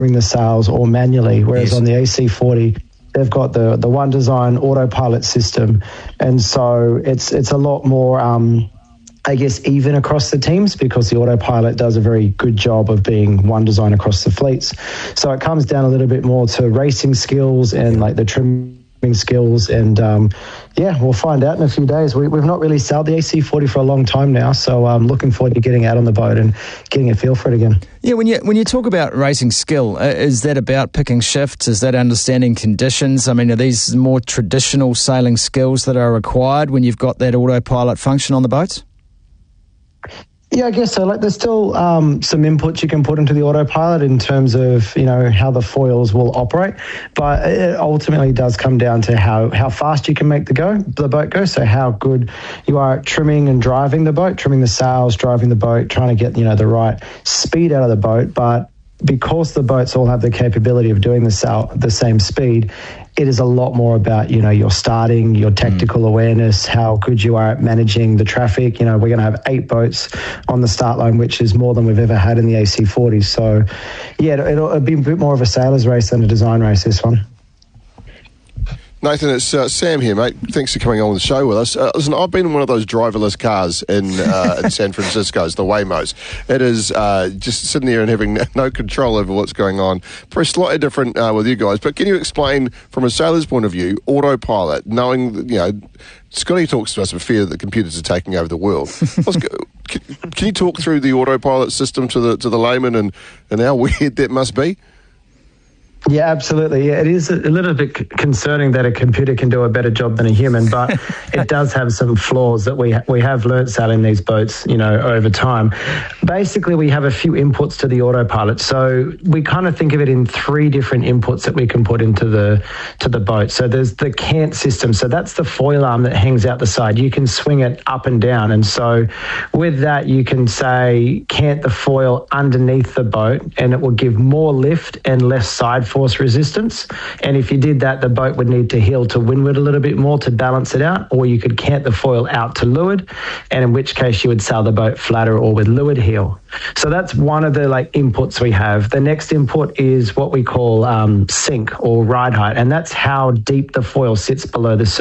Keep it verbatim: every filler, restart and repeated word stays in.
the sails or manually, whereas Yes. on the A C forty, they've got the the One Design autopilot system, and so it's it's a lot more, um, I guess, even across the teams, because the autopilot does a very good job of being One Design across the fleets. So it comes down a little bit more to racing skills and like the trimming skills, and um, yeah, we'll find out in a few days. We, we've not really sailed the A C forty for a long time now, so I'm looking forward to getting out on the boat and getting a feel for it again. Yeah, when you when you talk about racing skill, uh, is that about picking shifts? Is that understanding conditions? I mean, are these more traditional sailing skills that are required when you've got that autopilot function on the boats? Yeah, I guess so. Like, there's still um, some inputs you can put into the autopilot in terms of, you know, how the foils will operate, but it ultimately does come down to how, how fast you can make the go the boat go. So how good you are at trimming and driving the boat, trimming the sails, driving the boat, trying to get, you know, the right speed out of the boat. But because the boats all have the capability of doing the sail, the same speed, it is a lot more about, you know, your starting, your tactical mm. awareness, how good you are at managing the traffic. You know, we're going to have eight boats on the start line, which is more than we've ever had in the A C forty. So, yeah, it'll, it'll be a bit more of a sailor's race than a design race, this one. Nathan, it's uh, Sam here, mate. Thanks for coming on the show with us. Uh, listen, I've been in one of those driverless cars in, uh, in San Francisco, the Waymos. It is uh, just sitting there and having no control over what's going on. Probably slightly different uh, with you guys, but can you explain, from a sailor's point of view, autopilot, knowing that, you know, Scotty talks to us of fear that computers are taking over the world. can, can you talk through the autopilot system to the to the layman and, and how weird that must be? Yeah, absolutely. Yeah, it is a little bit c- concerning that a computer can do a better job than a human, but it does have some flaws that we ha- we have learnt sailing these boats, you know, over time. Basically, we have a few inputs to the autopilot. So we kind of think of it in three different inputs that we can put into the to the boat. So there's the cant system. So that's the foil arm that hangs out the side. You can swing it up and down. And so with that, you can say cant the foil underneath the boat, and it will give more lift and less side force resistance. And if you did that, the boat would need to heel to windward a little bit more to balance it out, or you could cant the foil out to leeward, and in which case you would sail the boat flatter or with leeward heel. So that's one of the like inputs we have. The next input is what we call um, sink or ride height, and that's how deep the foil sits below the surface.